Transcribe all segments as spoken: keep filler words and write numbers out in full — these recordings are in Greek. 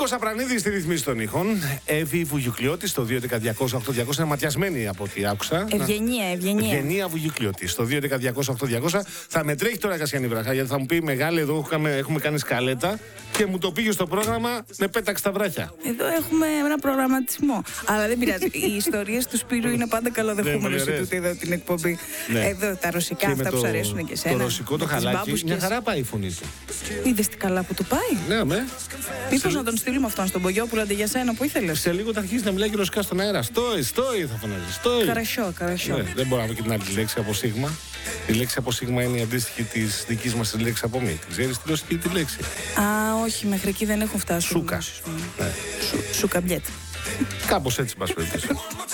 Νίκος Απρανίδης στη ρυθμίση των ήχων. Εύη Βουγιουκλιώτη στο δύο έντεκα διακόσια οκτώ διακόσια. Είναι ματιασμένη από ό,τι άκουσα. Ευγενία, ευγενία. Ευγενία Βουγιουκλιώτη στο δύο έντεκα διακόσια οκτώ διακόσια. Θα με τρέχει τώρα Κασιανή Βραχά, γιατί θα μου πει μεγάλη, εδώ έχουμε, έχουμε κάνει σκαλέτα και μου το πήγε στο πρόγραμμα, με πέταξε τα βράχια. Εδώ έχουμε ένα προγραμματισμό. Αλλά δεν πειράζει. Οι ιστορίες του Σπύρου είναι πάντα καλοδεχούμενες σε τούτη εδώ την εκπομπή. Ναι. Εδώ τα ρωσικά, αυτά που σου αρέσουν και εσένα. Το ρωσικό το χαλάκι, μια χαρά πάει η φωνή του. Είδες τι καλά που του πάει. Ναι, με. Μήπως να τον στείλουμε αυτόν στον Πογιόπουλο αντί για σένα που ήθελες. Σε λίγο θα αρχίσει να μιλάει και ρωσικά στον αέρα. Στόι, στόι θα φωνάζει. Στόι. Καρασιό, καρασιό. Ναι, δεν μπορώ να πω και την άλλη λέξη από σίγμα. Η λέξη από σίγμα είναι η αντίστοιχη τη δική μα λέξη από μη. Ξέρει τη ρωσική τη λέξη. Α, όχι, μέχρι εκεί δεν έχουν φτάσει. Σούκα. Ναι. Σου, σουκαμπιέτ. Κάπως έτσι, πας περιπτώσει.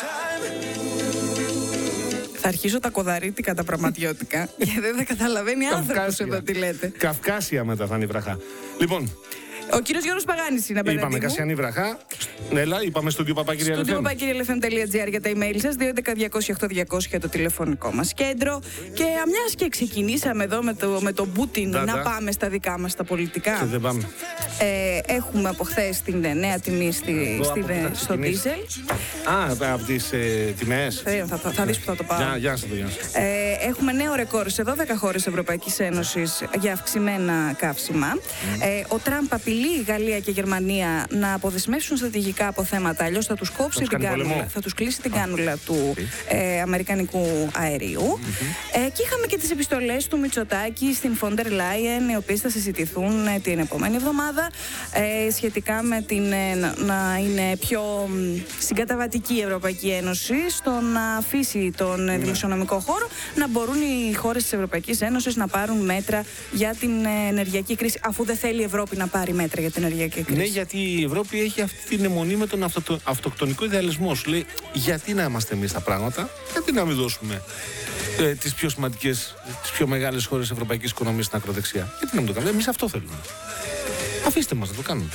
Θα αρχίσω τα κοδαρίτικα τα πραγματιώτικα και δεν θα καταλαβαίνει άνθρωπος εδώ τι λέτε. Καυκάσια μετά θα είναι η βραχά. Λοιπόν, ο κύριος Γιώργος Παγάνης είναι απέναντι είπαμε μου. Κασιανή Βραχά. Έλα, είπαμε στο studio παπάκυριαλεφm τελεία τζι άρ για τα email σας, δύο έντεκα διακόσια οκτώ διακόσια το τηλεφωνικό μας κέντρο. Και μιας και ξεκινήσαμε εδώ με, το, με τον Πούτιν να πάμε στα δικά μας τα πολιτικά. Και δεν πάμε. Ε, έχουμε από χθες την νέα τιμή στη, στη, στο ντίζελ. Α, από τις ε, τιμές. Θα, θα, θα, θα δεις που θα το πάω. Γεια, γεια σας, γεια σας. Ε, έχουμε νέο ρεκόρ σε δώδεκα χώρες Ευρωπαϊκής Ένωσης για αυξημένα καύσιμα. Mm. Ε, ο Τραμπ απειλεί η Γαλλία και η Γερμανία να αποδεσμεύσουν στρατηγικά αποθέματα, αλλιώς θα τους κόψει την κάνουλα, θα τους κλείσει την κάνουλα του ε, αμερικανικού αερίου. Mm-hmm. Ε, και είχαμε και τις επιστολές του Μητσοτάκη στην Φόντερ Λάιεν, οι οποίες θα συζητηθούν ε, την επόμενη εβδομάδα ε, σχετικά με την ε, να, να είναι πιο συγκαταβατική η Ευρωπαϊκή Ένωση στο να αφήσει τον mm. δημοσιονομικό χώρο, να μπορούν οι χώρες της Ευρωπαϊκής Ένωσης να πάρουν μέτρα για την ε, ενεργειακή κρίση, αφού δεν θέλει η Ευρώπη να πάρει μέτρα για την ενεργειακή κρίση. Ναι, γιατί η Ευρώπη έχει αυτή την αιμονή με τον αυτο, αυτοκτονικό ιδεαλισμό. Σου λέει, γιατί να είμαστε εμείς τα πράγματα, γιατί να μην δώσουμε ε, τις πιο σημαντικές, τις πιο μεγάλες χώρες της ευρωπαϊκής οικονομίας στην ακροδεξιά. Γιατί να μην το κάνουμε, εμείς αυτό θέλουμε. Αφήστε μας να το κάνουμε.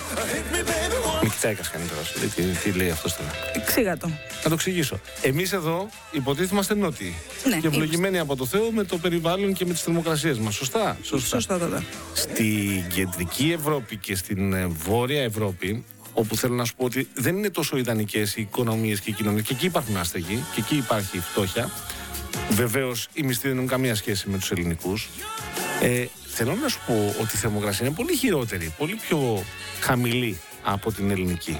Με κοιτάει Κασιανή τώρα, σου λέει τι, τι λέει αυτός τώρα. Εξήγα το. Να το εξηγήσω. Εμείς εδώ υποτίθεται είμαστε νότιοι. Ναι, και ευλογημένοι από το Θεό με το περιβάλλον και με τις θερμοκρασίες μας. Σωστά. Σωστά. Σωστά τότε. Στην κεντρική Ευρώπη και στην βόρεια Ευρώπη, όπου θέλω να σου πω ότι δεν είναι τόσο ιδανικές οι οικονομίες και οι κοινωνίες, και εκεί υπάρχουν άστεγοι, και εκεί υπάρχει φτώχεια. Βεβαίως οι μισθοί δεν έχουν καμία σχέση με τους ελληνικούς. Ε, θέλω να σου πω ότι η θερμοκρασία είναι πολύ χειρότερη, πολύ πιο χαμηλή από την ελληνική.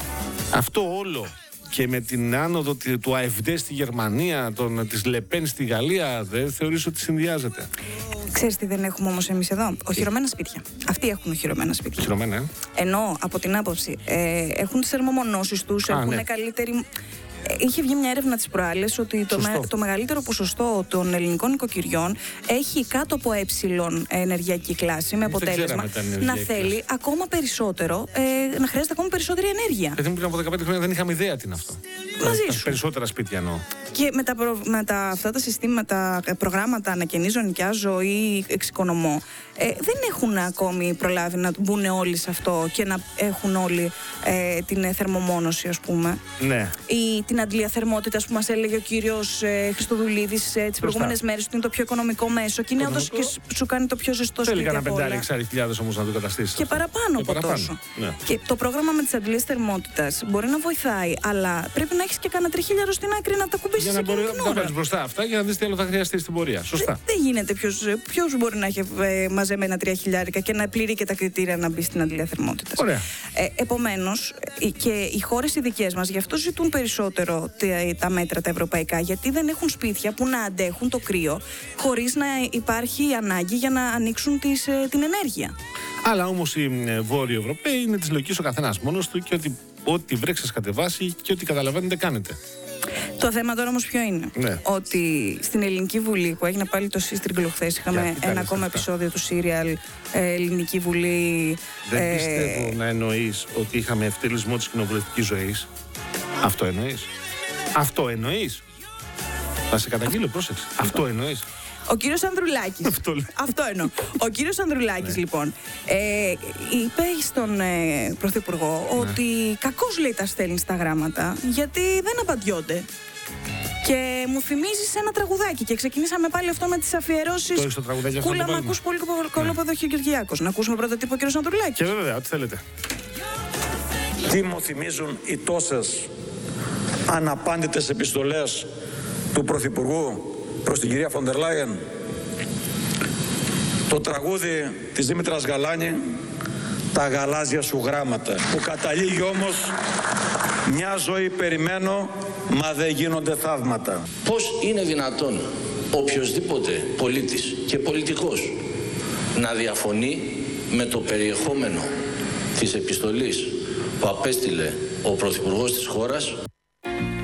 Αυτό όλο και με την άνοδο του ΑΕΦΔ στη Γερμανία, τον, της Λεπέν στη Γαλλία, δεν θεωρείς ότι συνδυάζεται? Ξέρεις τι δεν έχουμε όμως εμείς εδώ? Οχυρωμένα σπίτια. Αυτοί έχουν οχυρωμένα σπίτια. Οχυρωμένα, ε. Ενώ από την άποψη ε, έχουν τις θερμομονώσεις τους, Α, έχουν ναι. καλύτερη. Είχε βγει μια έρευνα τις προάλλες ότι το, με, το μεγαλύτερο ποσοστό των ελληνικών οικοκυριών έχει κάτω από ε ενεργειακή κλάση, με αποτέλεσμα να θέλει κλάση. ακόμα περισσότερο, ε, να χρειάζεται ακόμα περισσότερη ενέργεια. Γιατί πριν από δεκαπέντε χρόνια δεν είχαμε ιδέα τι είναι αυτό. Μαζί σου. Περισσότερα σπίτια εννοώ. Και με, τα προ, με τα, αυτά τα συστήματα, προγράμματα ανακαινίζω, νοικιάζω ή εξοικονομώ, ε, δεν έχουν ακόμη προλάβει να μπουν όλοι σε αυτό και να έχουν όλοι ε, την θερμομόνωση, ας πούμε. Ναι. Ή την αντλία θερμότητας που μας έλεγε ο κύριος ε, Χριστοδουλίδης ε, τις προηγούμενες μέρες, ότι είναι το πιο οικονομικό μέσο και είναι όντως και σου κάνει το πιο ζεστό σπίτι. Θέλει κανένα πεντάρι εξάρι χιλιάδες όμως να το καταστήσει. Και παραπάνω και από παραπάνω. τόσο. Ναι. Και το πρόγραμμα με τις αντλίες θερμότητας μπορεί να βοηθάει, αλλά πρέπει να έχεις και κανένα τριχίλιαρο στην άκρη να τα κουμπίσεις. Για να μπορεί να τα βάλεις μπροστά αυτά για να δεις τι άλλο θα χρειαστεί στην πορεία. Σωστά. Δεν δε γίνεται. Ποιος μπορεί να έχει ε, μαζεμένα τρία χιλιάρικα και να πληρεί και τα κριτήρια να μπει στην αντλία θερμότητας. Ωραία. Ε, επομένως, και οι χώρες οι δικές μας γι' αυτό ζητούν περισσότερο τα μέτρα τα ευρωπαϊκά, γιατί δεν έχουν σπίτια που να αντέχουν το κρύο χωρίς να υπάρχει ανάγκη για να ανοίξουν τις, την ενέργεια. Αλλά όμως οι Βόρειοι Ευρωπαίοι είναι της λογικής ο καθένας μόνος του και ότι ό,τι βρέξεις κατεβάσει και ό,τι καταλαβαίνετε κάνετε. Το θέμα τώρα όμως ποιο είναι? Ναι. Ότι στην Ελληνική Βουλή, που έγινε πάλι το σύστριγγλο χθες, είχαμε ένα ακόμα αυτά. επεισόδιο του σύριαλ Ελληνική Βουλή. Δεν ε... πιστεύω να εννοείς ότι είχαμε ευτελισμό της κοινοβουλευτικής ζωής. Αυτό εννοείς? Αυτό εννοείς? Θα σε καταγγείλω, πρόσεξε. Αυτό εννοείς? Ο κύριος Ανδρουλάκης. Αυτό, Αυτό εννοώ. Ο κύριος Ανδρουλάκης, ναι. λοιπόν, ε, είπε στον ε, Πρωθυπουργό ναι. ότι κακώς, λέει, τα στέλνει στα γράμματα, γιατί δεν απαντιόνται. Και μου θυμίζει ένα τραγουδάκι. Και ξεκινήσαμε πάλι αυτό με τις αφιερώσεις. Κούλα, να ακούς πολύ κολόπεδο Χιλκυριάκος. Να ακούσουμε πρώτα τύπο ο κύριος Ανδρουλάκης. Και βέβαια, ό,τι θέλετε. Τι μου θυμίζουν οι τόσες αναπάντητες επιστολές του Πρωθυπουργού προς την κυρία Φοντερ Λάιεν? Το τραγούδι της Δήμητρας Γαλάνη, τα γαλάζια σου γράμματα, που καταλήγει όμως μια ζωή περιμένω, μα δεν γίνονται θαύματα. Πώς είναι δυνατόν οποιοσδήποτε πολίτης και πολιτικός να διαφωνεί με το περιεχόμενο της επιστολής που απέστειλε ο Πρωθυπουργός της χώρας?